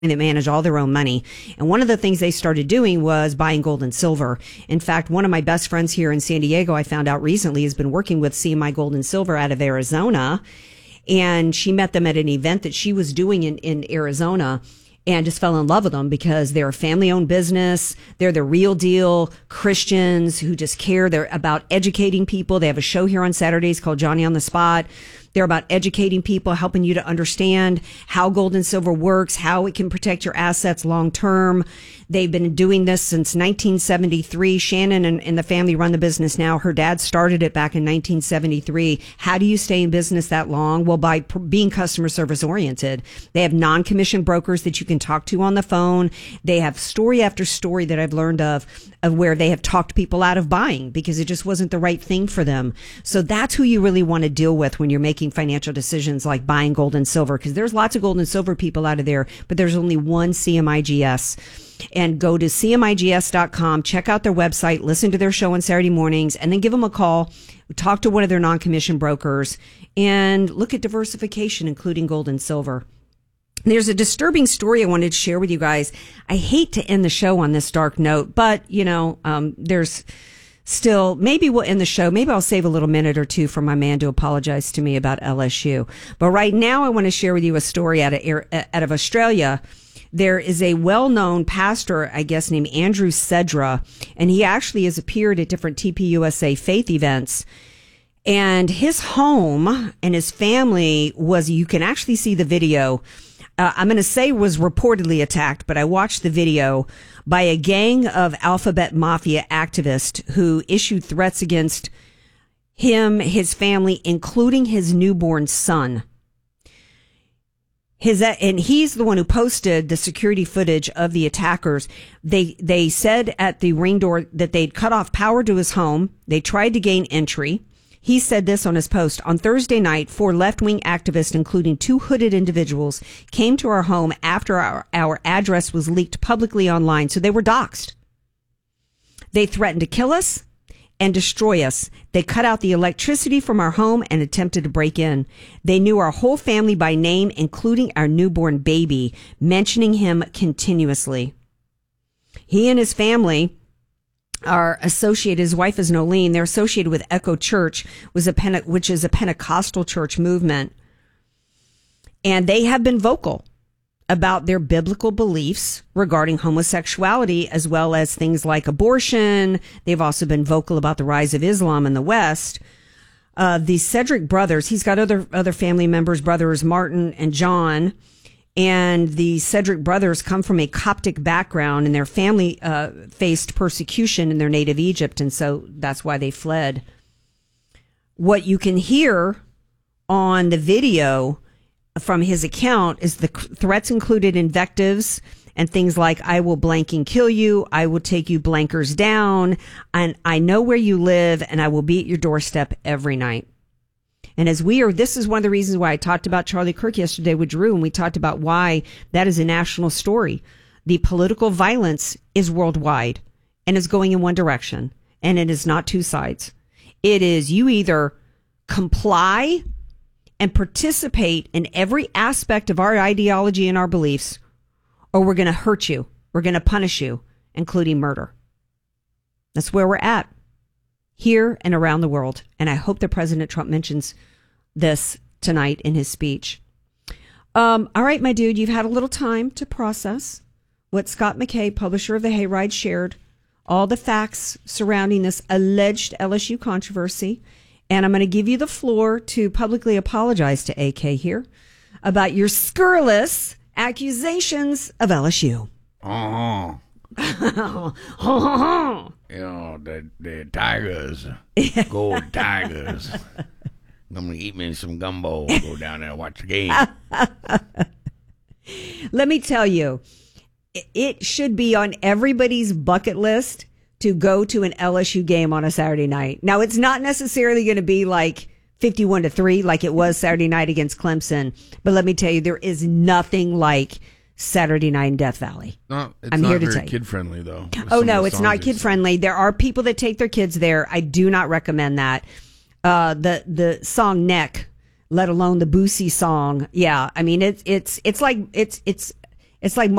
that manage all their own money. And one of the things they started doing was buying gold and silver. In fact, one of my best friends here in San Diego, I found out recently, has been working with CMI Gold and Silver out of Arizona. And she met them at an event that she was doing in Arizona, and just fell in love with them because they're a family-owned business. They're the real deal Christians who just care. They're about educating people. They have a show here on Saturdays called Johnny on the Spot. They're about educating people, helping you to understand how gold and silver works, how it can protect your assets long term. They've been doing this since 1973. Shannon and the family run the business now. Her dad started it back in 1973. How do you stay in business that long? Well, by being customer service oriented. They have non-commissioned brokers that you can talk to on the phone. They have story after story that I've learned of where they have talked people out of buying because it just wasn't the right thing for them. So that's who you really want to deal with when you're making financial decisions like buying gold and silver, because there's lots of gold and silver people out of there, but there's only one CMIGS. And go to CMIGS.com, check out their website, listen to their show on Saturday mornings, and then give them a call, talk to one of their non-commissioned brokers, and look at diversification, including gold and silver. There's a disturbing story I wanted to share with you guys. I hate to end the show on this dark note, but, there's still, maybe we'll end the show. Maybe I'll save a little minute or two for my man to apologize to me about LSU. But right now I want to share with you a story out of Australia. There is a well-known pastor, I guess, named Andrew Cedra, and he actually has appeared at different TPUSA faith events. And his home and his family you can actually see the video. I'm going to say was reportedly attacked, but I watched the video by a gang of Alphabet Mafia activists who issued threats against him, his family, including his newborn son. And he's the one who posted the security footage of the attackers. They said at the ring door that they'd cut off power to his home. They tried to gain entry. He said this on his post. On Thursday night, 4 left-wing activists, including 2 hooded individuals, came to our home after our address was leaked publicly online. So they were doxxed. They threatened to kill us and destroy us. They cut out the electricity from our home and attempted to break in. They knew our whole family by name, including our newborn baby, mentioning him continuously. He and his family are associated, his wife is Nolene, they're associated with Echo Church, which is a Pentecostal church movement. And they have been vocal about their biblical beliefs regarding homosexuality, as well as things like abortion. They've also been vocal about the rise of Islam in the West. The Cedric brothers, he's got other family members, brothers Martin and John. And the Cedric brothers come from a Coptic background, and their family faced persecution in their native Egypt, and so that's why they fled. What you can hear on the video from his account is the threats included invectives and things like, I will blanking kill you, I will take you blankers down, and I know where you live, and I will be at your doorstep every night. And this is one of the reasons why I talked about Charlie Kirk yesterday with Drew, and we talked about why that is a national story. The political violence is worldwide and is going in one direction, and it is not two sides. It is you either comply and participate in every aspect of our ideology and our beliefs, or we're going to hurt you. We're going to punish you, including murder. That's where we're at here and around the world. And I hope that President Trump mentions this tonight in his speech. All right, my dude, you've had a little time to process what Scott McKay, publisher of the Hayride, shared, all the facts surrounding this alleged LSU controversy. And I'm going to give you the floor to publicly apologize to AK here about your scurrilous accusations of LSU. The Tigers, gold Tigers. I'm going to eat me some gumbo, go down there and watch the game. Let me tell you, it should be on everybody's bucket list to go to an LSU game on a Saturday night. Now, it's not necessarily going to be like 51-3 like it was Saturday night against Clemson. But let me tell you, there is nothing like Saturday night in Death Valley. No, it's I'm not here to very tell you. kid-friendly, though. Oh, no, it's not kid-friendly. There are people that take their kids there. I do not recommend that. The song Neck, let alone the Boosie song. Yeah, I mean, it's It's like